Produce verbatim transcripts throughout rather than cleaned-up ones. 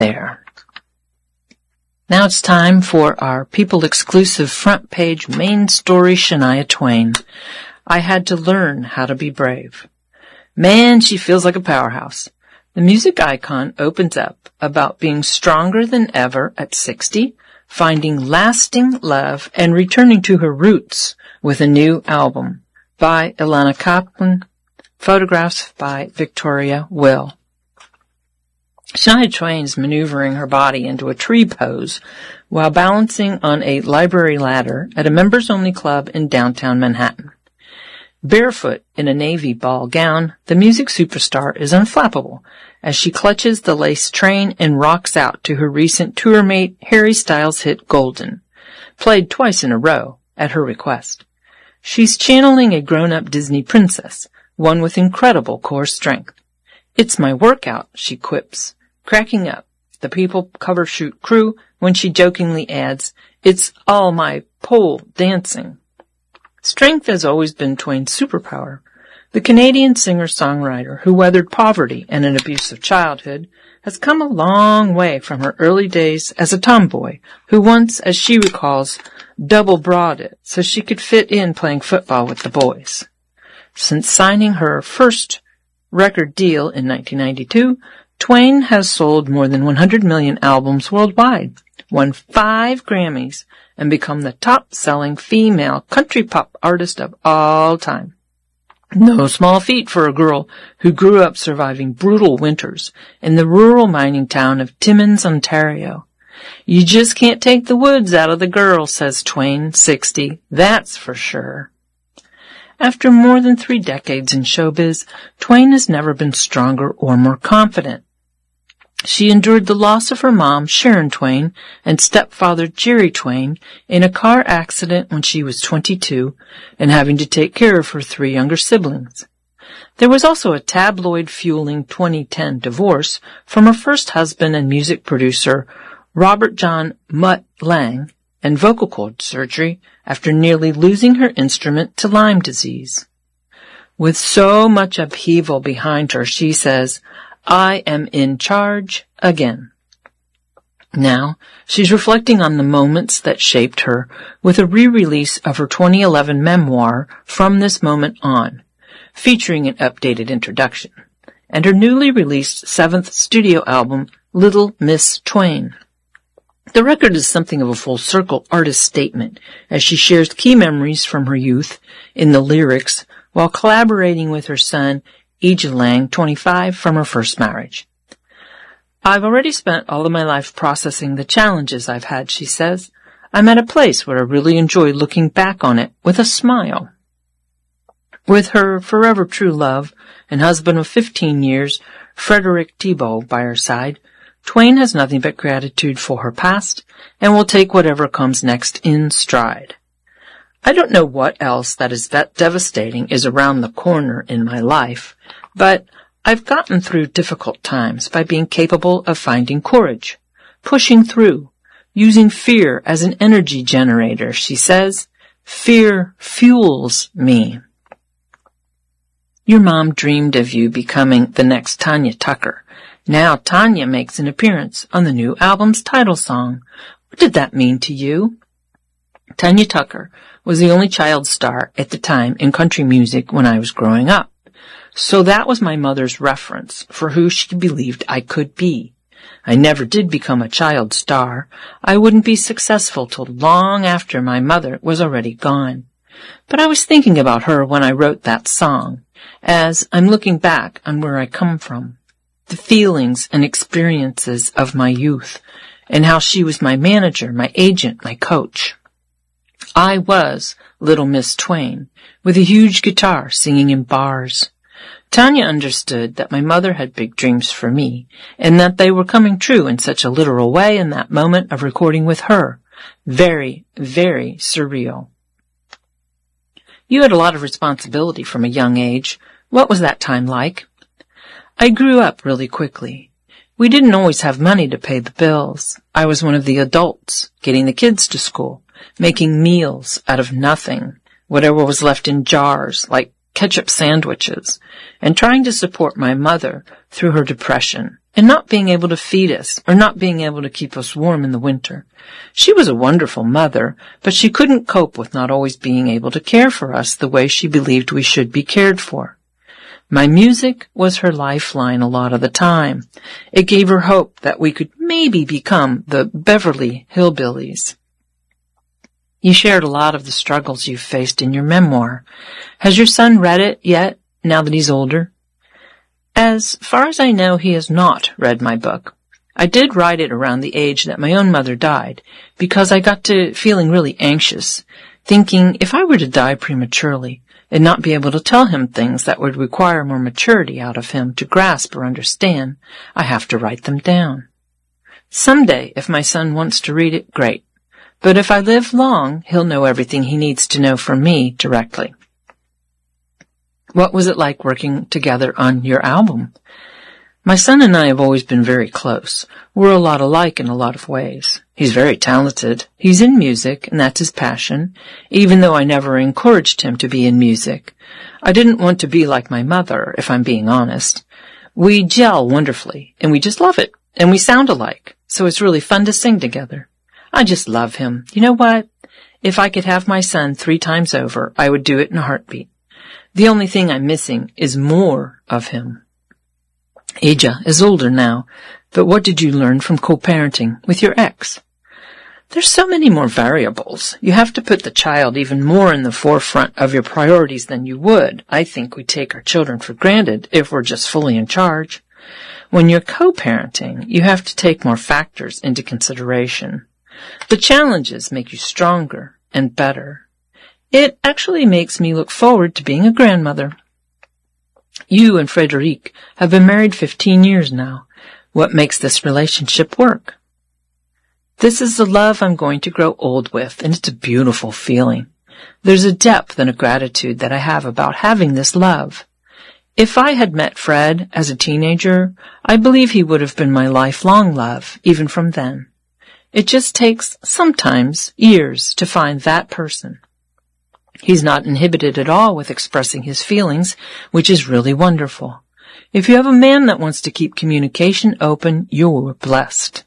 there. Now it's time for our People-exclusive front page main story, Shania Twain. I had to learn how to be brave. Man, she feels like a powerhouse. The music icon opens up about being stronger than ever at sixty, finding lasting love, and returning to her roots with a new album. By Ilana Kaplan, photographs by Victoria Will. Shania Twain's maneuvering her body into a tree pose while balancing on a library ladder at a members-only club in downtown Manhattan. Barefoot in a navy ball gown, the music superstar is unflappable as she clutches the lace train and rocks out to her recent tour mate Harry Styles' hit Golden, played twice in a row at her request. She's channeling a grown-up Disney princess, one with incredible core strength. "It's my workout," she quips, cracking up the People cover shoot crew when she jokingly adds, "It's all my pole dancing." Strength has always been Twain's superpower. The Canadian singer-songwriter who weathered poverty and an abusive childhood has come a long way from her early days as a tomboy who once, as she recalls, double-brawed it so she could fit in playing football with the boys. Since signing her first record deal in nineteen ninety-two, Twain has sold more than one hundred million albums worldwide, won five Grammys, and become the top-selling female country pop artist of all time. No small feat for a girl who grew up surviving brutal winters in the rural mining town of Timmins, Ontario. "You just can't take the woods out of the girl," says Twain, sixty, "that's for sure." After more than three decades in showbiz, Twain has never been stronger or more confident. She endured the loss of her mom, Sharon Twain, and stepfather, Jerry Twain, in a car accident when she was twenty-two, and having to take care of her three younger siblings. There was also a tabloid-fueling twenty ten divorce from her first husband and music producer, Robert John Mutt Lang, and vocal cord surgery after nearly losing her instrument to Lyme disease. With so much upheaval behind her, she says, "I am in charge again." Now, she's reflecting on the moments that shaped her with a re-release of her twenty eleven memoir, From This Moment On, featuring an updated introduction, and her newly released seventh studio album, Little Miss Twain. The record is something of a full-circle artist statement, as she shares key memories from her youth in the lyrics while collaborating with her son, Ija Lang, twenty-five, from her first marriage. "I've already spent all of my life processing the challenges I've had," she says. "I'm at a place where I really enjoy looking back on it with a smile." With her forever true love and husband of fifteen years, Frederick Thibault, by her side, Twain has nothing but gratitude for her past and will take whatever comes next in stride. "I don't know what else that is that devastating is around the corner in my life, but I've gotten through difficult times by being capable of finding courage, pushing through, using fear as an energy generator," she says. "Fear fuels me." Your mom dreamed of you becoming the next Tanya Tucker. Now Tanya makes an appearance on the new album's title song. What did that mean to you? Tanya Tucker was the only child star at the time in country music when I was growing up. So that was my mother's reference for who she believed I could be. I never did become a child star. I wouldn't be successful till long after my mother was already gone. But I was thinking about her when I wrote that song, as I'm looking back on where I come from, the feelings and experiences of my youth, and how she was my manager, my agent, my coach. I was Little Miss Twain, with a huge guitar singing in bars. Tanya understood that my mother had big dreams for me, and that they were coming true in such a literal way in that moment of recording with her. Very, very surreal. You had a lot of responsibility from a young age. What was that time like? I grew up really quickly. We didn't always have money to pay the bills. I was one of the adults, getting the kids to school, making meals out of nothing, whatever was left in jars, like ketchup sandwiches, and trying to support my mother through her depression, and not being able to feed us or not being able to keep us warm in the winter. She was a wonderful mother, but she couldn't cope with not always being able to care for us the way she believed we should be cared for. My music was her lifeline a lot of the time. It gave her hope that we could maybe become the Beverly Hillbillies. You shared a lot of the struggles you've faced in your memoir. Has your son read it yet, now that he's older? As far as I know, he has not read my book. I did write it around the age that my own mother died, because I got to feeling really anxious, thinking if I were to die prematurely and not be able to tell him things that would require more maturity out of him to grasp or understand, I have to write them down. Someday, if my son wants to read it, great. But if I live long, he'll know everything he needs to know from me directly. What was it like working together on your album? My son and I have always been very close. We're a lot alike in a lot of ways. He's very talented. He's in music, and that's his passion, even though I never encouraged him to be in music. I didn't want to be like my mother, if I'm being honest. We gel wonderfully, and we just love it, and we sound alike, so it's really fun to sing together. I just love him. You know what? If I could have my son three times over, I would do it in a heartbeat. The only thing I'm missing is more of him. Aja is older now, but what did you learn from co-parenting with your ex? There's so many more variables. You have to put the child even more in the forefront of your priorities than you would. I think we take our children for granted if we're just fully in charge. When you're co-parenting, you have to take more factors into consideration. The challenges make you stronger and better. It actually makes me look forward to being a grandmother. You and Frederic have been married fifteen years now. What makes this relationship work? This is the love I'm going to grow old with, and it's a beautiful feeling. There's a depth and a gratitude that I have about having this love. If I had met Fred as a teenager, I believe he would have been my lifelong love, even from then. It just takes, sometimes, years to find that person. He's not inhibited at all with expressing his feelings, which is really wonderful. If you have a man that wants to keep communication open, you're blessed.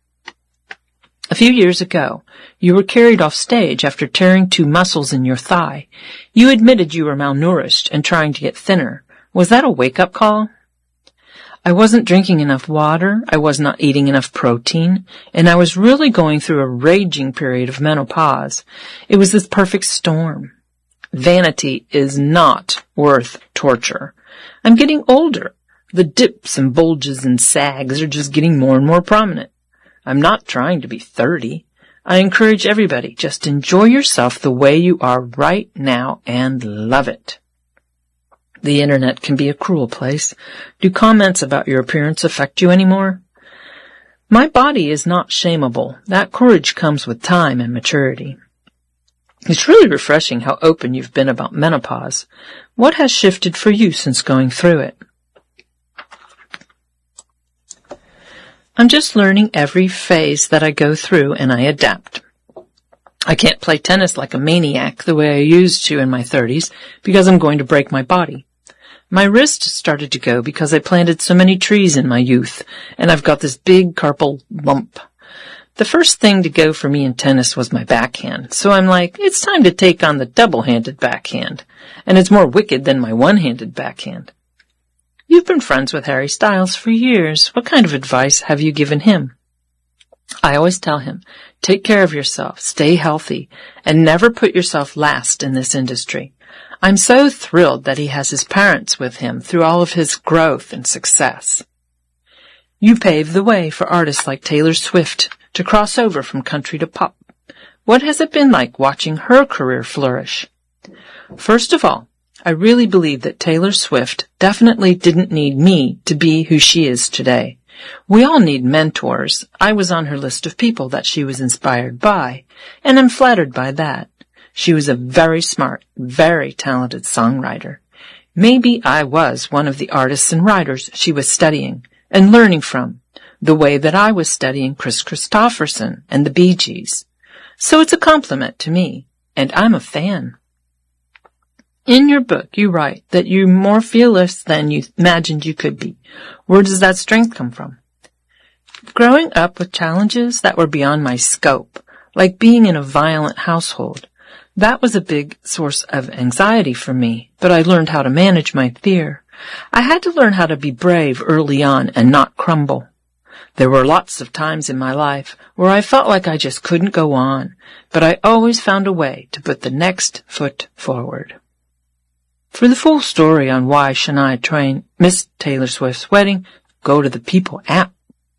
A few years ago, you were carried off stage after tearing two muscles in your thigh. You admitted you were malnourished and trying to get thinner. Was that a wake-up call? I wasn't drinking enough water, I was not eating enough protein, and I was really going through a raging period of menopause. It was this perfect storm. Vanity is not worth torture. I'm getting older. The dips and bulges and sags are just getting more and more prominent. I'm not trying to be thirty. I encourage everybody, just enjoy yourself the way you are right now and love it. The internet can be a cruel place. Do comments about your appearance affect you anymore? My body is not shameable. That courage comes with time and maturity. It's really refreshing how open you've been about menopause. What has shifted for you since going through it? I'm just learning every phase that I go through, and I adapt. I can't play tennis like a maniac the way I used to in my thirties because I'm going to break my body. My wrist started to go because I planted so many trees in my youth, and I've got this big carpal lump. The first thing to go for me in tennis was my backhand, so I'm like, it's time to take on the double-handed backhand, and it's more wicked than my one-handed backhand. You've been friends with Harry Styles for years. What kind of advice have you given him? I always tell him, take care of yourself, stay healthy, and never put yourself last in this industry. I'm so thrilled that he has his parents with him through all of his growth and success. You paved the way for artists like Taylor Swift to cross over from country to pop. What has it been like watching her career flourish? First of all, I really believe that Taylor Swift definitely didn't need me to be who she is today. We all need mentors. I was on her list of people that she was inspired by, and I'm flattered by that. She was a very smart, very talented songwriter. Maybe I was one of the artists and writers she was studying and learning from, the way that I was studying Chris Christopherson and the Bee Gees. So it's a compliment to me, and I'm a fan. In your book, you write that you're more fearless than you imagined you could be. Where does that strength come from? Growing up with challenges that were beyond my scope, like being in a violent household, that was a big source of anxiety for me, but I learned how to manage my fear. I had to learn how to be brave early on and not crumble. There were lots of times in my life where I felt like I just couldn't go on, but I always found a way to put the next foot forward. For the full story on why Shania Twain missed Taylor Swift's wedding, go to the People app.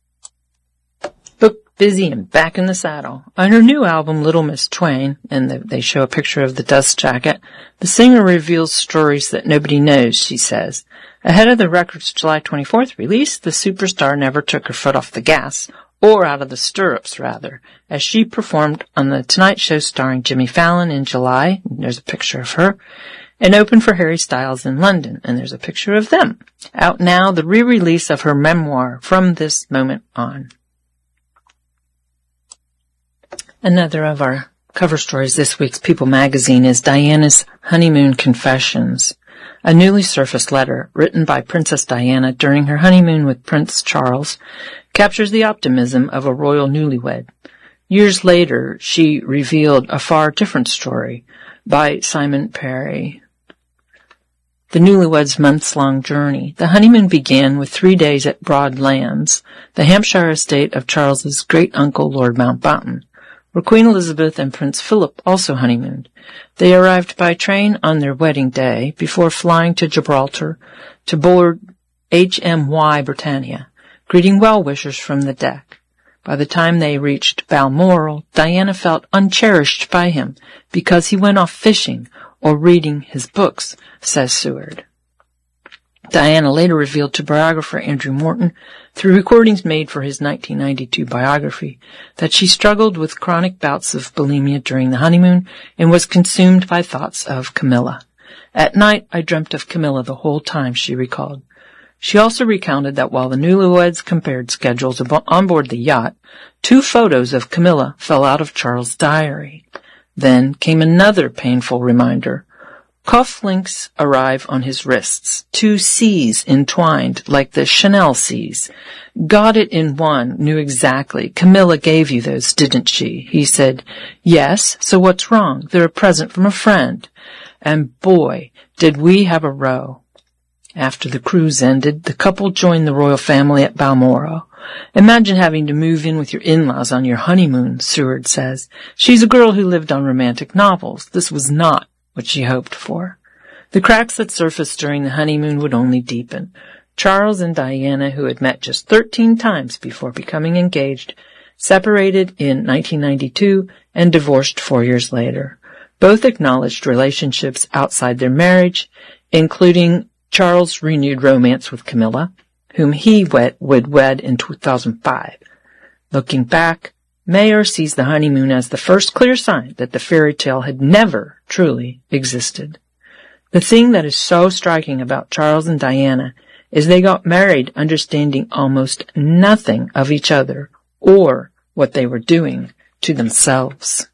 Book busy and back in the saddle. On her new album, Little Miss Twain, and they show a picture of the dust jacket, the singer reveals stories that nobody knows, she says. Ahead of the record's July twenty-fourth release, the superstar never took her foot off the gas, or out of the stirrups, rather, as she performed on The Tonight Show starring Jimmy Fallon in July. There's a picture of her. And opened for Harry Styles in London, and there's a picture of them. Out now, the re-release of her memoir, From This Moment On. Another of our cover stories this week's People magazine is Diana's Honeymoon Confessions, a newly surfaced letter written by Princess Diana during her honeymoon with Prince Charles, captures the optimism of a royal newlywed. Years later, she revealed a far different story by Simon Perry. The newlyweds' months-long journey. The honeymoon began with three days at Broadlands, the Hampshire estate of Charles's great-uncle Lord Mountbatten, where Queen Elizabeth and Prince Philip also honeymooned. They arrived by train on their wedding day before flying to Gibraltar to board H M Y Britannia, greeting well-wishers from the deck. By the time they reached Balmoral, Diana felt uncherished by him because he went off fishing or reading his books, says Seward. Diana later revealed to biographer Andrew Morton, through recordings made for his nineteen ninety-two biography, that she struggled with chronic bouts of bulimia during the honeymoon and was consumed by thoughts of Camilla. At night, I dreamt of Camilla the whole time, she recalled. She also recounted that while the newlyweds compared schedules on board the yacht, two photos of Camilla fell out of Charles' diary. Then came another painful reminder. Cufflinks arrive on his wrists, two C's entwined like the Chanel C's. Got it in one, knew exactly. Camilla gave you those, didn't she? He said, yes, so what's wrong? They're a present from a friend. And boy, did we have a row. After the cruise ended, the couple joined the royal family at Balmoral. Imagine having to move in with your in-laws on your honeymoon, Seward says. She's a girl who lived on romantic novels. This was not what she hoped for. The cracks that surfaced during the honeymoon would only deepen. Charles and Diana, who had met just thirteen times before becoming engaged, separated in nineteen ninety-two and divorced four years later. Both acknowledged relationships outside their marriage, including Charles' renewed romance with Camilla, whom he wed, would wed in two thousand five. Looking back, Mayer sees the honeymoon as the first clear sign that the fairy tale had never truly existed. The thing that is so striking about Charles and Diana is they got married understanding almost nothing of each other or what they were doing to themselves.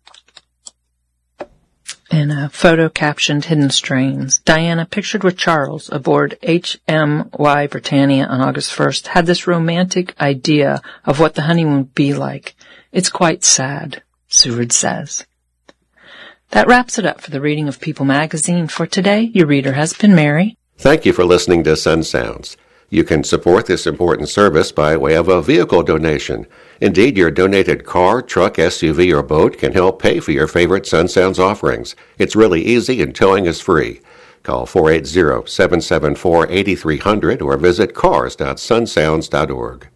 In a photo captioned Hidden Strains, Diana, pictured with Charles aboard H M Y Britannia on August first, had this romantic idea of what the honeymoon would be like. It's quite sad, Seward says. That wraps it up for the reading of People magazine. For today, your reader has been Mary. Thank you for listening to Sun Sounds. You can support this important service by way of a vehicle donation. Indeed, your donated car, truck, S U V, or boat can help pay for your favorite Sun Sounds offerings. It's really easy and towing is free. Call four eight zero, seven seven four, eight three zero zero or visit cars dot sun sounds dot org.